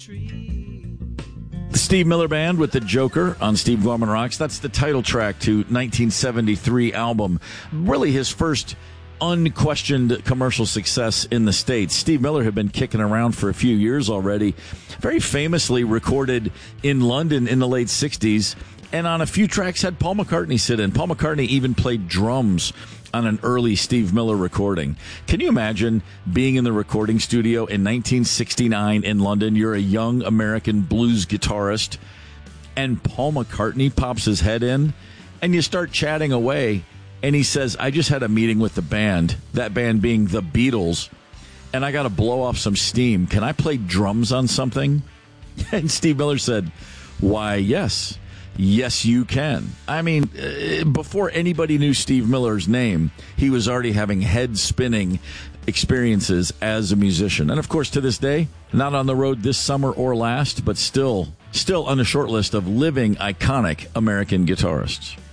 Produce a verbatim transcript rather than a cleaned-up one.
The Steve Miller Band with The Joker on Steve Gorman Rocks. That's the title track to nineteen seventy-three album. Really his first unquestioned commercial success in the States. Steve Miller had been kicking around for a few years already. Very famously recorded in London in the late sixties. And on a few tracks had Paul McCartney sit in. Paul McCartney even played drums on an early Steve Miller recording. Can you imagine being in the recording studio in nineteen sixty-nine in London? You're a young American blues guitarist, and Paul McCartney pops his head in, and you start chatting away, and he says, I just had a meeting with the band, that band being the Beatles, and I got to blow off some steam. Can I play drums on something? And Steve Miller said, why, yes. Yes, you can. I mean, uh, before anybody knew Steve Miller's name, he was already having head-spinning experiences as a musician. And, of course, to this day, not on the road this summer or last, but still, still on the short list of living iconic American guitarists.